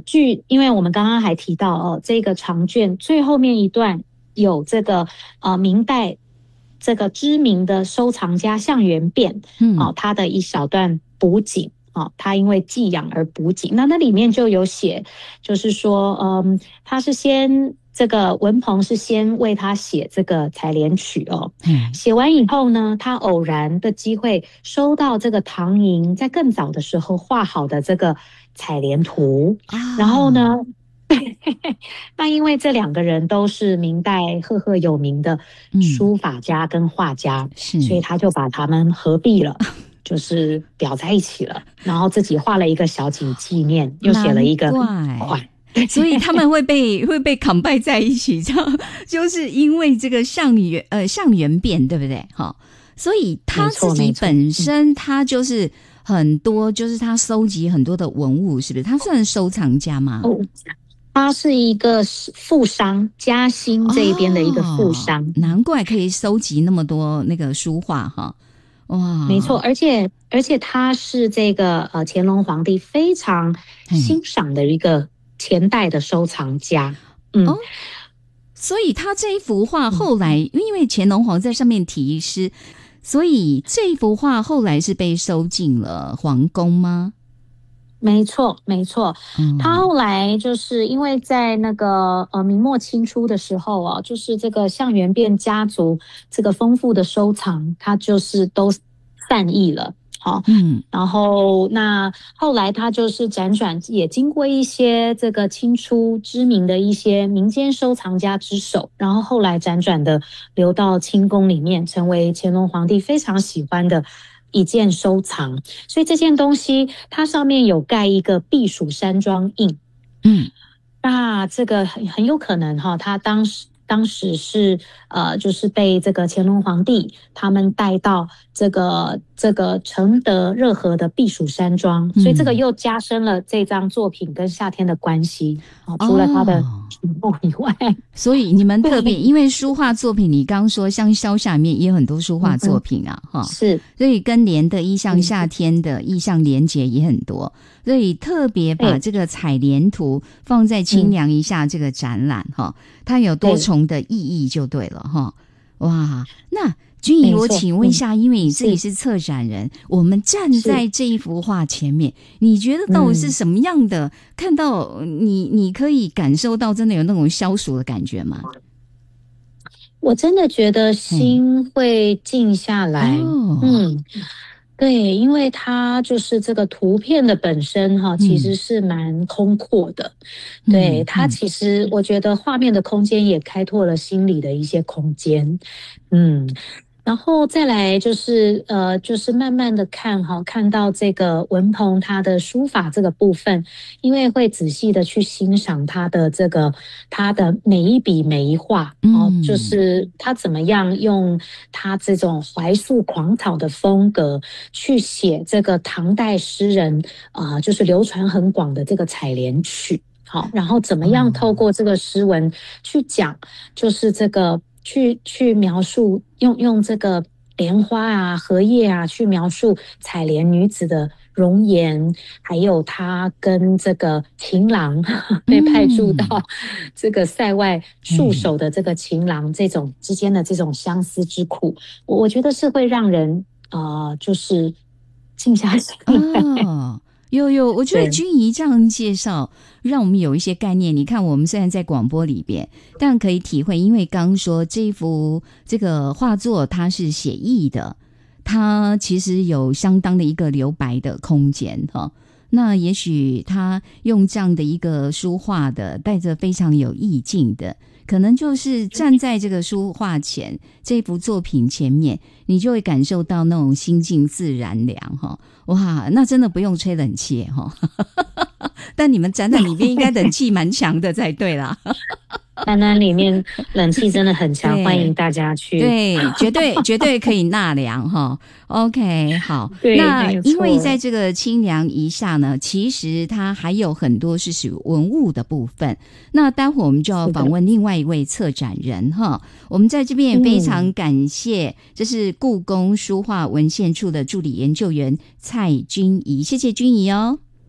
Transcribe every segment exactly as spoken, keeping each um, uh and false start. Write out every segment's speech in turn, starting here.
据因为我们刚刚还提到哦，这个长卷最后面一段有这个呃明代这个知名的收藏家项元汴，嗯，哦，他的一小段补景。哦，他因为寄养而补景，那那里面就有写，就是说，嗯，他是先这个文鹏是先为他写这个采莲曲哦，嗯，写完以后呢，他偶然的机会收到这个唐寅在更早的时候画好的这个采莲图，啊，然后呢，那因为这两个人都是明代赫赫有名的书法家跟画家，嗯，所以他就把他们合璧了。就是裱在一起了，然后自己画了一个小景纪念，又写了一个款， 所以他们会被会被扛拜在一起，这样就是因为这个项元呃项元汴，对不对？哈，所以他自己本身他就是很多，就是他收集很多的文物，是不是？他算收藏家吗？ 哦，他是一个富商，嘉兴这一边的一个富商，哦， 难怪可以收集那么多那个书画哈。哇， 没错，而且而且他是这个呃乾隆皇帝非常欣赏的一个前代的收藏家，嗯， 哦，所以他这一幅画后来，嗯，因为乾隆皇在上面题诗，所以这一幅画后来是被收进了皇宫吗？ 没错，没错，嗯，他后来就是因为在那个呃明末清初的时候啊，就是这个项元汴家族这个丰富的收藏，他就是都散佚了，好，嗯，然后那后来他就是辗转，也经过一些这个清初知名的一些民间收藏家之手，然后后来辗转的流到清宫里面，成为乾隆皇帝非常喜欢的一件收藏，所以这件东西它上面有盖一个避暑山庄印，嗯，那这个很很有可能哈，他当时当时是呃，就是被这个乾隆皇帝他们带到这个这个承德热河的避暑山庄，所以这个又加深了这张作品跟夏天的关系，哦，除了他的曲目以外， 所以你们特别因为书画作品，你刚说像萧下面也有很多书画作品啊，哈，嗯， 是， 所以跟莲的意象、夏天的意象连结也很多，所以特别把这个采莲图放在清凉一下这个展览哈，嗯，它有多重的意义就对了哈。哇，那君怡，我请问一下，因为你自己是策展人，我们站在这一幅画前面，你觉得到底是什么样的？嗯，看到你，你可以感受到真的有那种消暑的感觉吗？ 我真的觉得心会静下来，嗯。嗯，对，因为它就是这个图片的本身哈，其实是蛮空阔的，嗯，对，它其实我觉得画面的空间也开拓了心理的一些空间，嗯。然后再来就是呃，就是慢慢的看哈，看到这个文鹏他的书法这个部分，因为会仔细的去欣赏他的这个他的每一笔每一画，哦，嗯，就是他怎么样用他这种怀素狂草的风格去写这个唐代诗人啊，呃，就是流传很广的这个采莲曲。好，然后怎么样透过这个诗文去讲，就是这个去去描述，用用这个莲花啊、荷叶啊去描述采莲女子的容颜，还有她跟这个情郎被派驻到这个塞外戍守的这个情郎这种之间的这种相思之苦，我我觉得是会让人呃，就是静下心来。 哦，有有，我觉得君怡这样介绍让我们有一些概念。你看我们虽然在广播里边，但可以体会，因为刚说这幅这个画作它是写意的，它其实有相当的一个留白的空间哈。那也许他用这样的一个书画的带着非常有意境的，可能就是站在这个书画前这幅作品前面，你就会感受到那种心静自然凉哈。哇，那真的不用吹冷气哈。但你们展览里面应该冷气蛮强的才对啦。 展览里面冷气真的很强，欢迎大家去。 对，绝对绝对可以纳凉哈。OK， 好。那因为在这个清凉一下呢，其实它还有很多是属于文物的部分。那待会我们就要访问另外一位策展人哈。我们在这边也非常感谢，这是故宫书画文献处的助理研究员蔡君怡，谢谢君怡哦。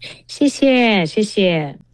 谢谢，谢谢。